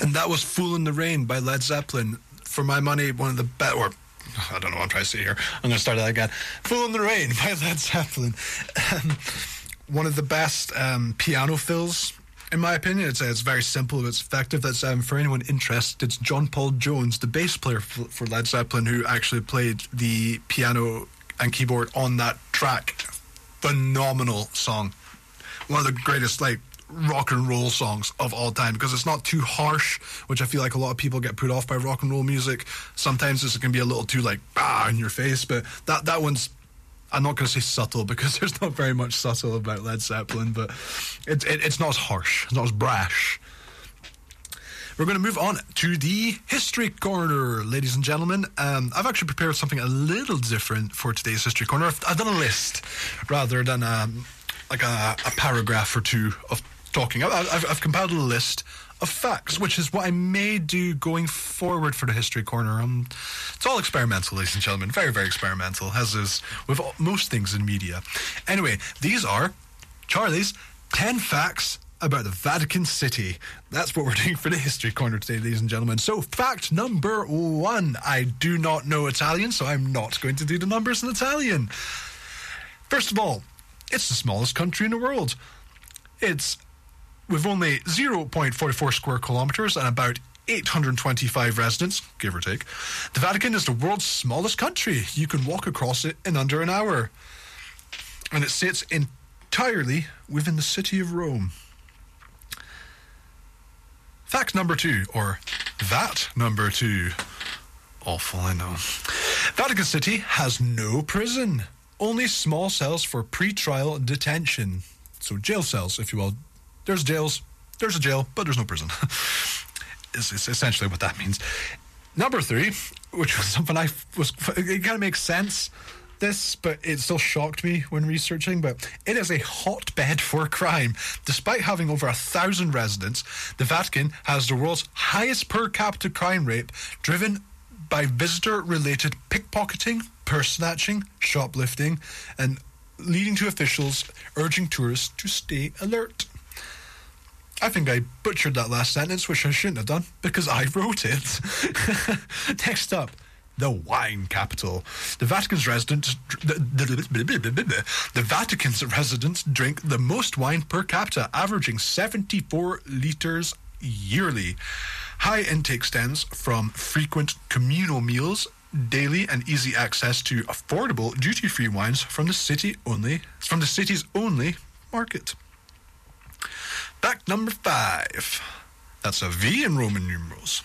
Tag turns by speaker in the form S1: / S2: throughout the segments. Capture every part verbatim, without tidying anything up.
S1: And that was Fool in the Rain by Led Zeppelin. For my money, one of the best, or I don't know what I'm trying to say here. I'm going to start that again. Fool in the Rain by Led Zeppelin. Um, one of the best um, piano fills, in my opinion. It's, uh, it's very simple, it's effective. That's um, for anyone interested, it's John Paul Jones, the bass player for, for Led Zeppelin, who actually played the piano and keyboard on that track. Phenomenal song. One of the greatest, like, rock and roll songs of all time, because it's not too harsh, which I feel like a lot of people get put off by rock and roll music. Sometimes this can be a little too, like, ah, in your face, but that, that one's, I'm not going to say subtle, because there's not very much subtle about Led Zeppelin, but it, it, it's not as harsh, it's not as brash. We're going to move on to the History Corner, ladies and gentlemen. Um, I've actually prepared something a little different for today's History Corner. I've, I've done a list rather than um, like a, a paragraph or two of talking. I've, I've, I've compiled a list of facts, which is what I may do going forward for the History Corner. Um, it's all experimental, ladies and gentlemen. Very, very experimental, as is with all, most things in media. Anyway, these are Charlie's ten facts about the Vatican City. That's what we're doing for the History Corner today, ladies and gentlemen. So, fact number one. I do not know Italian, so I'm not going to do the numbers in Italian. First of all, it's the smallest country in the world. It's with only zero point four four square kilometers and about eight hundred twenty-five residents, give or take. The Vatican is the world's smallest country. You can walk across it in under an hour. And it sits entirely within the city of Rome. Fact number two, or that number two. Awful, I know. Vatican City has no prison. Only small cells for pre-trial detention. So jail cells, if you will. There's jails, there's a jail, but there's no prison. It's, it's essentially what that means. Number three, which was something I was, it kind of makes sense, this, but it still shocked me when researching, but it is a hotbed for crime. Despite having over a thousand residents, the Vatican has the world's highest per capita crime rate, driven by visitor-related pickpocketing, purse snatching, shoplifting, and leading to officials urging tourists to stay alert. I think I butchered that last sentence, which I shouldn't have done, because I wrote it. Next up, the wine capital. The Vatican's residents, the, the, the Vatican's residents drink the most wine per capita, averaging seventy-four litres yearly. High intake stems from frequent communal meals, daily and easy access to affordable duty-free wines from the city only, from the city's only market. Fact number five. That's a V in Roman numerals.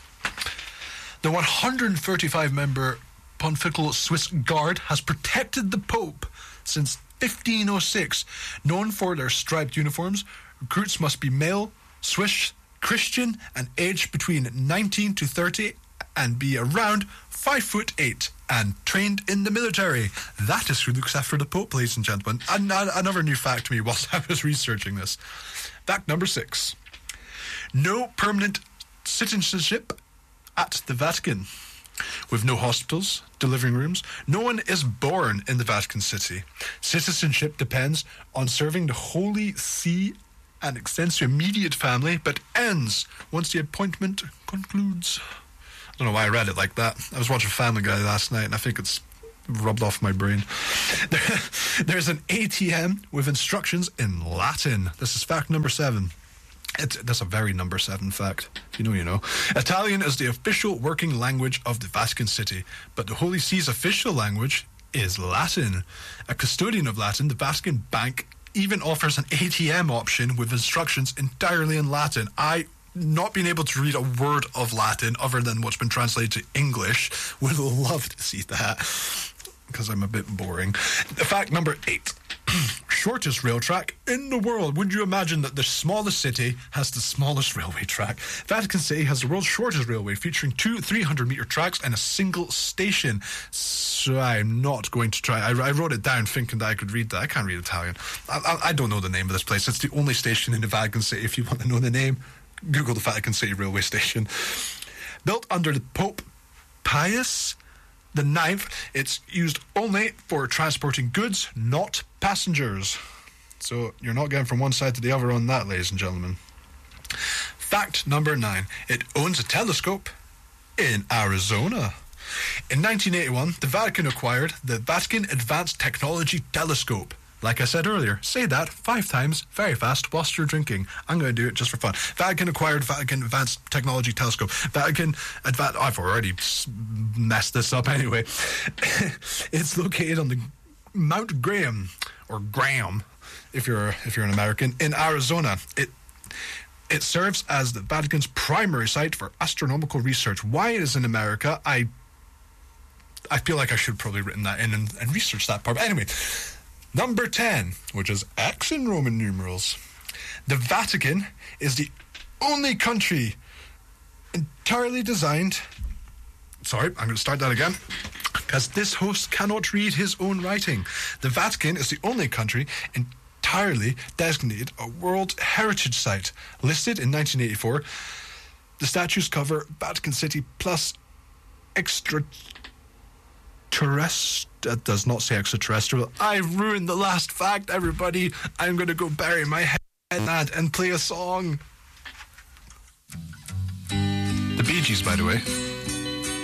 S1: The one hundred thirty-five member Pontifical Swiss Guard has protected the Pope since fifteen oh six. Known for their striped uniforms, recruits must be male, Swiss, Christian, and aged between nineteen to thirty, and be around five foot eight and trained in the military. That is who looks after the Pope, ladies and gentlemen. And another new fact to me whilst I was researching this. Fact number six. No permanent citizenship at the Vatican. With no hospitals, delivering rooms, no one is born in the Vatican City. Citizenship depends on serving the Holy See and extends to immediate family, but ends once the appointment concludes. I don't know why I read it like that. I was watching Family Guy last night, and I think it's rubbed off my brain. There, there's an A T M with instructions in Latin. This is fact number seven. It's, that's a very number seven fact. If you know, you know. Italian is the official working language of the Vatican City, but the Holy See's official language is Latin. A custodian of Latin, the Vatican Bank even offers an A T M option with instructions entirely in Latin. I, not being able to read a word of Latin other than what's been translated to English, would love to see that, because I'm a bit boring. Fact number eight. Shortest rail track in the world. Would you imagine that the smallest city has the smallest railway track? Vatican City has the world's shortest railway, featuring two three hundred metre tracks and a single station. So I'm not going to try. I, I wrote it down thinking that I could read that. I can't read Italian. I, I, I don't know the name of this place. It's the only station in the Vatican City. If you want to know the name, Google the Vatican City railway station. Built under the Pope Pius the ninth, it's used only for transporting goods, not passengers. So you're not getting from one side to the other on that, ladies and gentlemen. Fact number nine. It owns a telescope in Arizona. In nineteen eighty-one, the Vatican acquired the Vatican Advanced Technology Telescope. Like I said earlier, say that five times very fast whilst you're drinking. I'm going to do it just for fun. Vatican acquired Vatican Advanced Technology Telescope. Vatican Advanced... I've already messed this up anyway. It's located on the Mount Graham, or Graham, if you're if you're an American, in Arizona. It it serves as the Vatican's primary site for astronomical research. Why it is in America, I I feel like I should have probably written that in and, and researched that part. But anyway... Number ten, which is X in Roman numerals. The Vatican is the only country entirely designed... Sorry, I'm going to start that again, because this host cannot read his own writing. The Vatican is the only country entirely designated a World Heritage Site. Listed in nineteen eighty-four, the statues cover Vatican City plus extra... Terrest that does not say extraterrestrial. I ruined the last fact, everybody. I'm going to go bury my head in that and play a song. The Bee Gees, by the way.